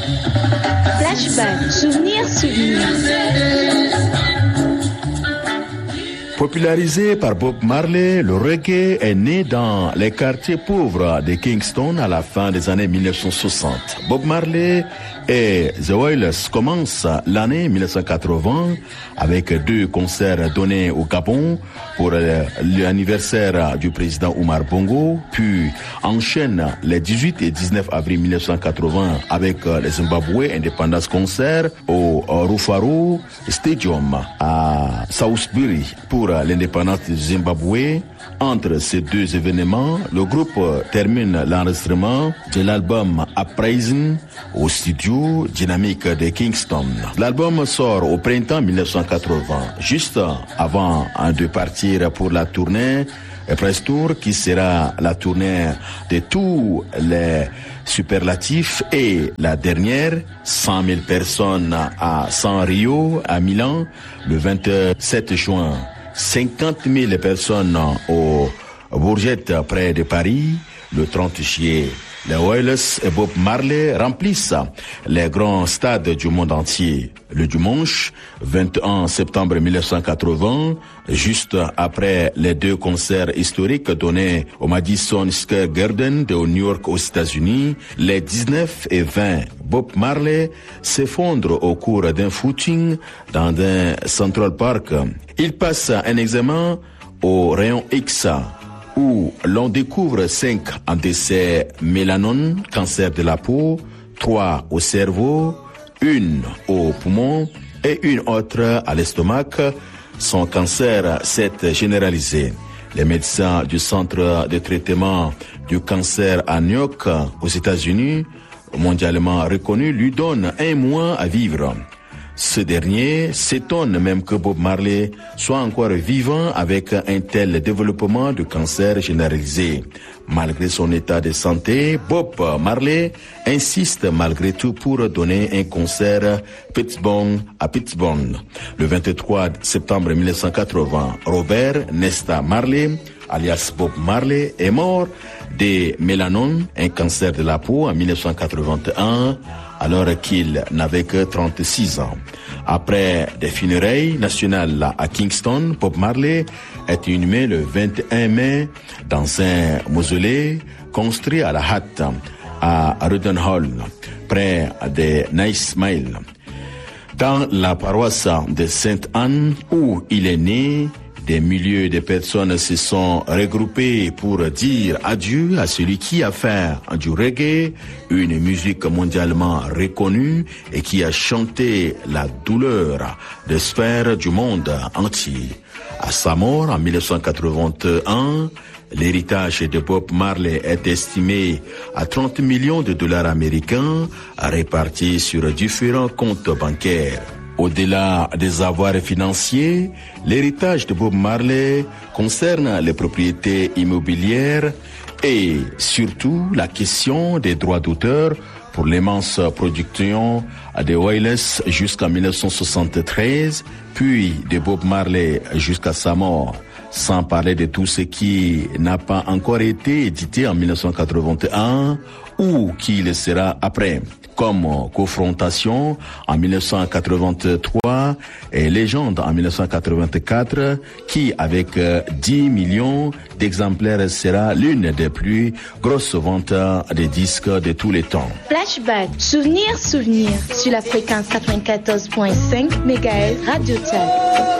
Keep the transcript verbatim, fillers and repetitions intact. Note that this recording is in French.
Flashback, souvenirs, souvenirs. Popularisé par Bob Marley, le reggae est né dans les quartiers pauvres de Kingston à la fin des années mille neuf cent soixante. Bob Marley et The Wailers commencent l'année mille neuf cent quatre-vingts avec deux concerts donnés au Gabon pour l'anniversaire du président Omar Bongo, puis enchaînent les dix-huit et dix-neuf avril mille neuf cent quatre-vingts avec le Zimbabwe Independence Concert au Rufaro Stadium à Salisbury pour l'indépendance du Zimbabwe. Entre ces deux événements, le groupe termine l'enregistrement de l'album Uprising au studio Dynamic de Kingston. L'album sort au printemps mille neuf cent quatre-vingts, juste avant de partir pour la tournée Press Tour, qui sera la tournée de tous les superlatifs, et la dernière, cent mille personnes à San Rio, à Milan, le vingt-sept juin. cinquante mille personnes au Bourget près de Paris le trente juillet. Les Wailers et Bob Marley remplissent les grands stades du monde entier. Le dimanche vingt et un septembre mille neuf cent quatre-vingts, juste après les deux concerts historiques donnés au Madison Square Garden de New York aux États-Unis, les dix-neuf et vingt, Bob Marley s'effondre au cours d'un footing dans un Central Park. Il passe un examen au rayon X où l'on découvre cinq en décès mélanome, cancer de la peau, trois au cerveau, une au poumon et une autre à l'estomac. Son cancer s'est généralisé. Les médecins du centre de traitement du cancer à New York, aux États-Unis, mondialement reconnu, lui donnent un mois à vivre. Ce dernier s'étonne même que Bob Marley soit encore vivant avec un tel développement de cancer généralisé. Malgré son état de santé, Bob Marley insiste malgré tout pour donner un concert Pittsburgh à Pittsburgh. Le vingt-trois septembre mille neuf cent quatre-vingts, Robert Nesta Marley, alias Bob Marley, est mort de mélanome, un cancer de la peau, en mille neuf cent quatre-vingt-un, alors qu'il n'avait que trente-six ans. Après des funérailles nationales à Kingston, Bob Marley est inhumé le vingt et un mai dans un mausolée construit à la hâte à Rudenhall, près de Naismyle. Dans la paroisse de Sainte-Anne où il est né, des milliers de personnes se sont regroupées pour dire adieu à celui qui a fait du reggae une musique mondialement reconnue et qui a chanté la douleur des sphères du monde entier. À sa mort en mille neuf cent quatre-vingt-un, l'héritage de Bob Marley est estimé à trente millions de dollars américains répartis sur différents comptes bancaires. Au-delà des avoirs financiers, l'héritage de Bob Marley concerne les propriétés immobilières et surtout la question des droits d'auteur pour l'immense production des Wailers jusqu'en mille neuf cent soixante-treize, puis de Bob Marley jusqu'à sa mort, sans parler de tout ce qui n'a pas encore été édité en mille neuf cent quatre-vingt-un ou qui le sera après, comme Confrontation en mille neuf cent quatre-vingt-trois et Légende en mille neuf cent quatre-vingt-quatre, qui avec dix millions d'exemplaires sera l'une des plus grosses ventes des disques de tous les temps. Flashback, souvenirs, souvenirs sur la fréquence quatre-vingt-quatorze virgule cinq mégahertz Radio Tchad.